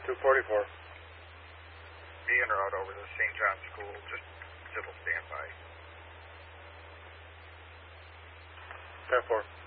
244. Be en route over to St. John's School, just civil standby. 10-4.